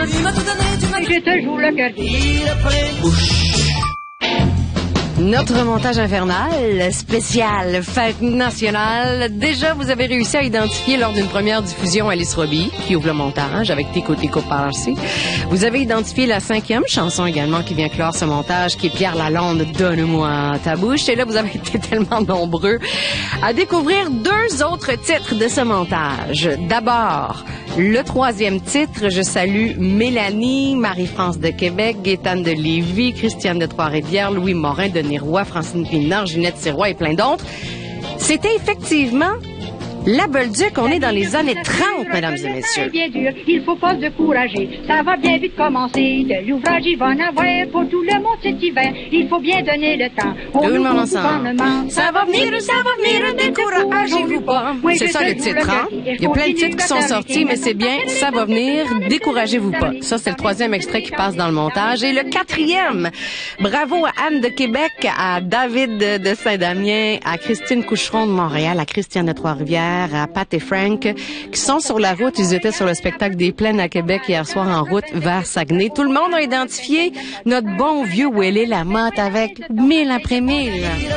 Tu m'as tout donné, tu m'as... Je te joue le cœur. Il a plein de bouche. Notre montage infernal spécial Fête nationale. Déjà, vous avez réussi à identifier lors d'une première diffusion Alice Robbie, qui ouvre le montage avec Tico Tico Parsi. Vous avez identifié la 5e chanson également qui vient clore ce montage, qui est Pierre Lalonde, Donne-moi ta bouche. Et là, vous avez été tellement nombreux à découvrir 2 autres titres de ce montage. D'abord, le 3e titre, je salue Mélanie, Marie-France de Québec, Gaétane de Lévis, Christiane de Trois-Rivières, Louis Morin de Roy, Francine Pinard, Ginette Sirois et plein d'autres. C'était effectivement la Bolduc. On est dans les années 30, mesdames et messieurs. Bien dur, il faut pas se décourager. Ça va bien vite commencer. De l'ouvrage, il va en avoir pour tout le monde cet hiver. Il faut bien donner le temps. Tout le monde ensemble. Ça va venir, découragez-vous pas. C'est ça le titre, hein? Il y a plein de titres qui sont sortis, mais c'est bien, ça va venir, découragez-vous pas. Ça, c'est le 3e extrait qui passe dans le montage. Et le 4e, bravo à Anne de Québec, à David de Saint-Damien, à Christine Coucheron de Montréal, à Christiane de Trois-Rivières, à Pat et Frank, qui sont sur la route. Ils étaient sur le spectacle des Plaines à Québec hier soir en route vers Saguenay. Tout le monde a identifié notre bon vieux Willy Lamotte avec 1000 après 1000.